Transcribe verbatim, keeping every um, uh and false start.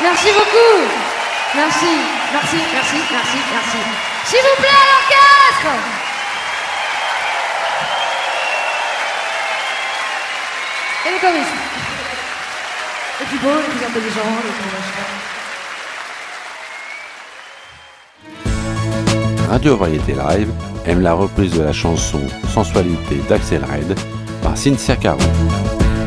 Merci beaucoup. Merci, merci, merci, merci, merci. S'il vous plaît, à l'orchestre. Et les choristes. Les plus beaux, les plus intelligents, les plus machins. Radio Variété Live aime la reprise de la chanson Sensualité d'Axel Red par Cynthia Caron.